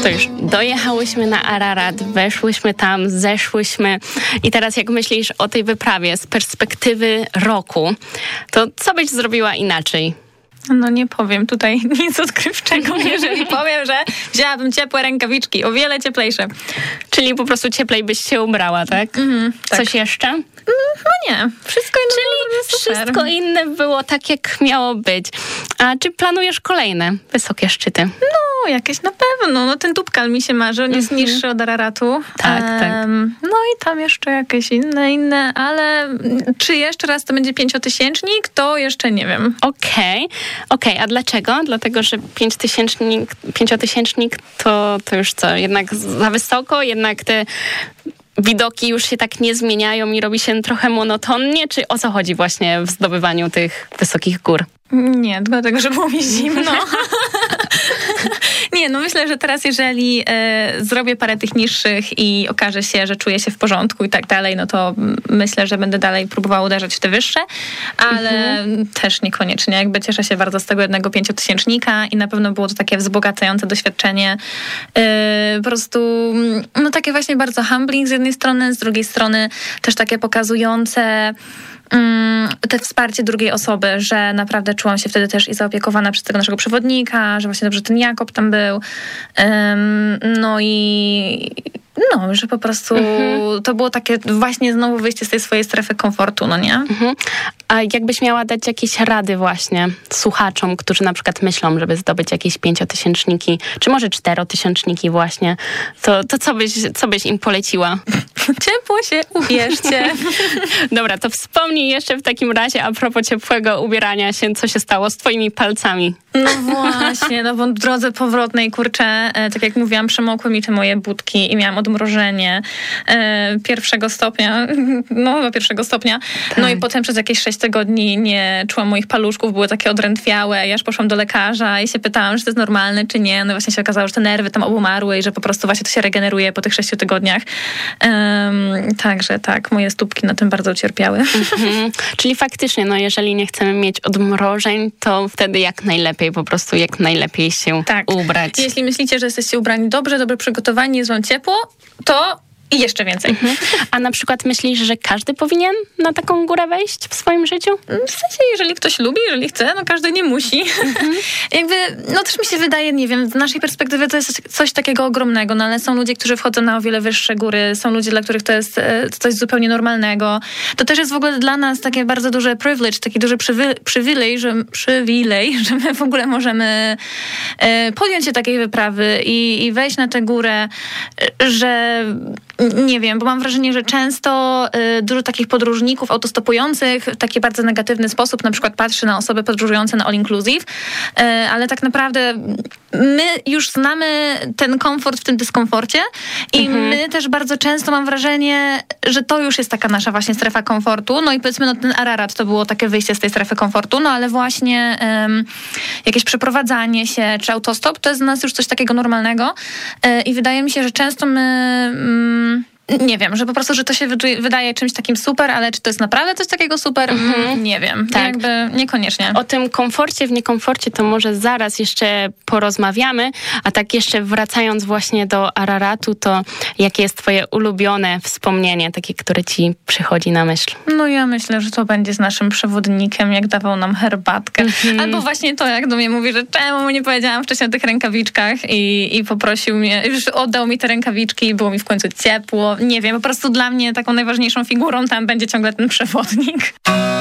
już dojechałyśmy na Ararat, weszłyśmy tam, zeszłyśmy i teraz jak myślisz o tej wyprawie z perspektywy roku, to co byś zrobiła inaczej? No nie powiem tutaj nic odkrywczego, jeżeli powiem, że wzięłabym ciepłe rękawiczki, o wiele cieplejsze. Czyli po prostu cieplej byś się ubrała, tak? Tak. Coś jeszcze? No nie, wszystko inne było super. Wszystko inne było tak, jak miało być. A czy planujesz kolejne wysokie szczyty? No, jakieś na pewno. No ten Tubkal mi się marzy, on jest niższy od Araratu. Tak. No i tam jeszcze jakieś inne, ale czy jeszcze raz to będzie 5-tysięcznik, to jeszcze nie wiem. Okej, a dlaczego? Dlatego, że 5-tysięcznik to już co? Jednak za wysoko? Jednak te widoki już się tak nie zmieniają i robi się trochę monotonnie? Czy o co chodzi właśnie w zdobywaniu tych wysokich gór? Nie, dlatego, że było mi zimno. Nie, no myślę, że teraz jeżeli zrobię parę tych niższych i okaże się, że czuję się w porządku i tak dalej, no to myślę, że będę dalej próbowała uderzać w te wyższe, ale też niekoniecznie. Jakby cieszę się bardzo z tego jednego 5-tysięcznika i na pewno było to takie wzbogacające doświadczenie. Po prostu, no takie właśnie bardzo humbling z jednej strony, z drugiej strony też takie pokazujące te wsparcie drugiej osoby, że naprawdę czułam się wtedy też i zaopiekowana przez tego naszego przewodnika, że właśnie dobrze ten Jakub tam był. Że po prostu to było takie właśnie znowu wyjście z tej swojej strefy komfortu, no nie? A jakbyś miała dać jakieś rady właśnie słuchaczom, którzy na przykład myślą, żeby zdobyć jakieś 5-tysięczniki, czy może 4-tysięczniki właśnie, to co byś im poleciła? Ciepło się ubierzcie. Dobra, to wspomnij jeszcze w takim razie a propos ciepłego ubierania się, co się stało z twoimi palcami. No właśnie, no bo w drodze powrotnej, kurczę, tak jak mówiłam, przemokły mi te moje budki i miałam odmrożenie pierwszego stopnia. Tak. No i potem przez jakieś 6 tygodni nie czułam moich paluszków, były takie odrętwiałe. Ja aż poszłam do lekarza i się pytałam, czy to jest normalne, czy nie. No właśnie się okazało, że te nerwy tam obumarły i że po prostu właśnie to się regeneruje po tych 6 tygodniach. Także tak, moje stópki na tym bardzo ucierpiały. Czyli faktycznie, no jeżeli nie chcemy mieć odmrożeń, to wtedy jak najlepiej się ubrać. Jeśli myślicie, że jesteście ubrani dobrze przygotowani, jest wam ciepło, to i jeszcze więcej. A na przykład myślisz, że każdy powinien na taką górę wejść w swoim życiu? W sensie, jeżeli ktoś lubi, jeżeli chce, no każdy nie musi. Jakby, no też mi się wydaje, nie wiem, z naszej perspektywy to jest coś takiego ogromnego, no ale są ludzie, którzy wchodzą na o wiele wyższe góry, są ludzie, dla których to jest coś zupełnie normalnego. To też jest w ogóle dla nas takie bardzo duże privilege, taki duży przywilej, że my w ogóle możemy podjąć się takiej wyprawy i wejść na tę górę, że nie wiem, bo mam wrażenie, że często dużo takich podróżników autostopujących w taki bardzo negatywny sposób na przykład patrzy na osoby podróżujące na all inclusive, ale tak naprawdę my już znamy ten komfort w tym dyskomforcie i my też bardzo często mam wrażenie, że to już jest taka nasza właśnie strefa komfortu, no i powiedzmy no ten Ararat to było takie wyjście z tej strefy komfortu, no ale właśnie jakieś przeprowadzanie się czy autostop to jest dla nas już coś takiego normalnego i wydaje mi się, że często my nie wiem, że po prostu, że to się wydaje czymś takim super, ale czy to jest naprawdę coś takiego super? Nie wiem. Tak. Jakby niekoniecznie. O tym komforcie w niekomforcie to może zaraz jeszcze porozmawiamy, a tak jeszcze wracając właśnie do Araratu, to jakie jest twoje ulubione wspomnienie, takie, które ci przychodzi na myśl? No ja myślę, że to będzie z naszym przewodnikiem, jak dawał nam herbatkę. Albo właśnie to, jak do mnie mówi, że czemu mu nie powiedziałam wcześniej o tych rękawiczkach i poprosił mnie, już oddał mi te rękawiczki i było mi w końcu ciepło. Nie wiem, po prostu dla mnie taką najważniejszą figurą tam będzie ciągle ten przewodnik.